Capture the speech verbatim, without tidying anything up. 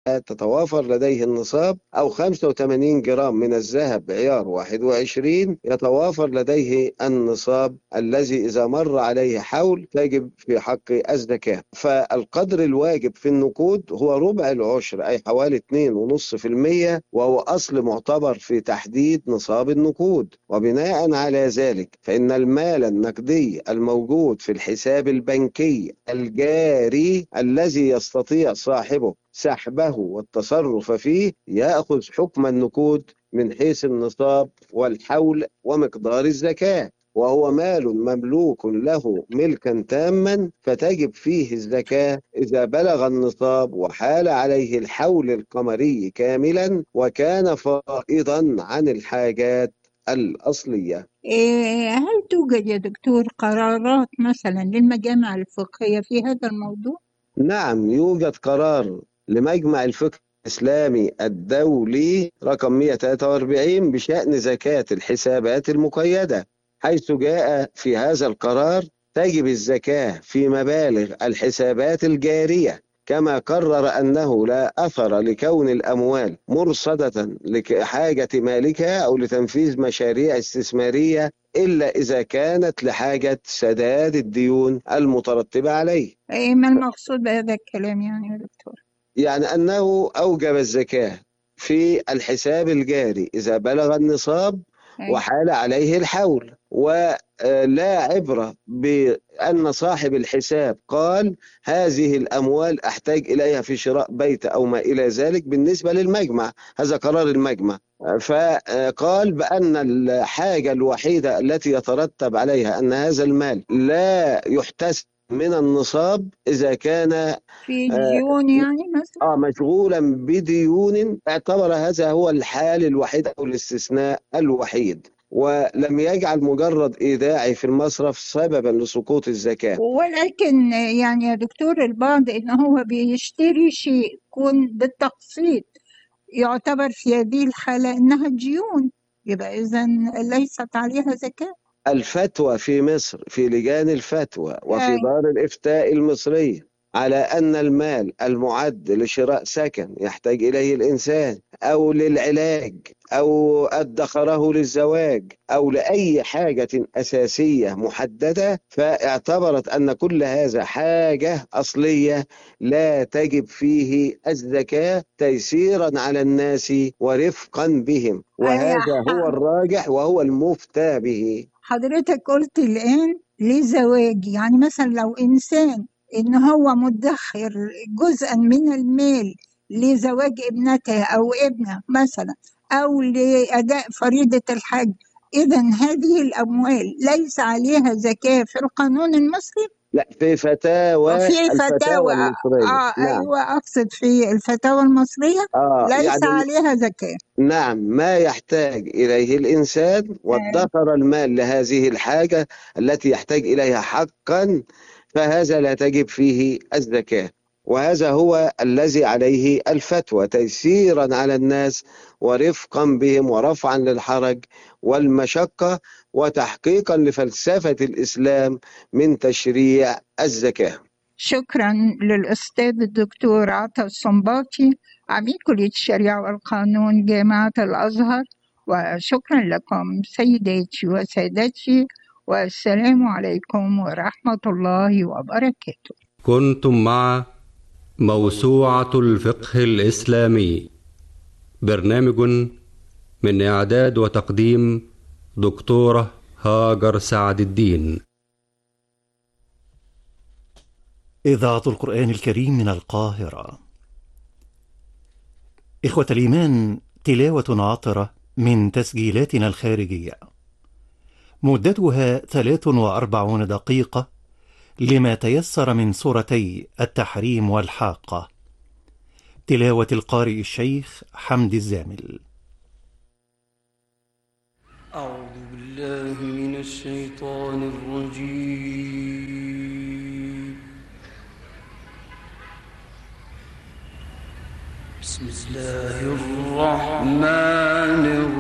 تتوافر لديه النصاب، أو خمسة وثمانين جرام من الذهب عيار واحد وعشرين يتوافر لديه النصاب الذي إذا مر عليه حول تجب في حق الزكاة. فالقدر الواجب في النقود هو ربع العشر، أي حوالي اثنين فاصلة خمسة بالمئة، وهو أصل معتبر في تحديد نصاب النقود. وبناء على ذلك فإن المال النقدي الموجود في الحساب البنكي الجاري الذي يستطيع صاحبه سحبه والتصرف فيه يأخذ حكم النقود من حيث النصاب والحول ومقدار الزكاة، وهو مال مملوك له ملكا تاما، فتجب فيه الزكاة إذا بلغ النصاب وحال عليه الحول القمري كاملا وكان فائضا عن الحاجات الأصلية. إيه، هل توجد يا دكتور قرارات مثلا للمجامع الفقهية في هذا الموضوع؟ نعم، يوجد قرار لمجمع الفقه الإسلامي الدولي رقم مئة وثلاثة وأربعين بشأن زكاة الحسابات المقيدة، حيث جاء في هذا القرار تجب الزكاة في مبالغ الحسابات الجارية، كما قرر أنه لا أثر لكون الأموال مرصدة لحاجة مالكها أو لتنفيذ مشاريع استثمارية إلا إذا كانت لحاجة سداد الديون المترتبة عليه. إيه، ما المقصود بهذا الكلام يعني يا دكتور؟ يعني أنه أوجب الزكاة في الحساب الجاري إذا بلغ النصاب أي. وحال عليه الحول، ولا عبرة بأن صاحب الحساب قال هذه الأموال أحتاج إليها في شراء بيت أو ما إلى ذلك بالنسبة للمجمع، هذا قرار المجمع، فقال بأن الحاجة الوحيدة التي يترتب عليها أن هذا المال لا يحتسب من النصاب إذا كان في ديون يعني مثلا؟ آه مشغولا بديون، اعتبر هذا هو الحال الوحيد أو الاستثناء الوحيد، ولم يجعل مجرد إيداعي في المصرف سببا لسقوط الزكاة. ولكن يعني يا دكتور البعض إن هو بيشتري شيء يكون بالتقسيط يعتبر في هذه الحالة إنها ديون، يبقى إذن ليست عليها زكاة. الفتوى في مصر في لجان الفتوى وفي أي. دار الإفتاء المصرية على أن المال المعد لشراء سكن يحتاج إليه الإنسان أو للعلاج أو ادخره للزواج أو لأي حاجة أساسية محددة، فاعتبرت أن كل هذا حاجة أصلية لا تجب فيه الزكاة تيسيرا على الناس ورفقا بهم، أي، وهذا هو الراجح وهو المفتى به. حضرتك قلت الآن لزواج، يعني مثلا لو إنسان إن هو مدخر جزءا من المال لزواج ابنته أو ابنه مثلا أو لأداء فريضة الحج، إذن هذه الأموال ليس عليها زكاة في القانون المصري؟ لا، في فتاوى في الفتاوى فتاوى. المصرية. آه نعم. أيوة، أقصد في الفتاوى المصرية آه ليس يعني عليها زكاة. نعم، ما يحتاج إليه الإنسان آه. وادخر المال لهذه الحاجة التي يحتاج إليها حقا، فهذا لا تجب فيه الزكاة، وهذا هو الذي عليه الفتوى تيسيرا على الناس ورفقا بهم ورفعا للحرج والمشقة وتحقيقا لفلسفة الإسلام من تشريع الزكاة. شكرا للأستاذ الدكتور عطا الصنباطي عميد كلية الشريعة والقانون جامعة الأزهر، وشكرا لكم سيداتي وسادتي، والسلام عليكم ورحمة الله وبركاته. كنتم مع موسوعة الفقه الإسلامي، برنامج من إعداد وتقديم دكتورة هاجر سعد الدين. إذاعة القرآن الكريم من القاهرة. إخوة الإيمان، تلاوة عطرة من تسجيلاتنا الخارجية مدتها ثلاث وأربعون دقيقة لما تيسر من سورتي التحريم والحاقة. تلاوة القارئ الشيخ حمد الزامل. أعوذ بالله من الشيطان الرجيم. بسم الله الرحمن الرحيم.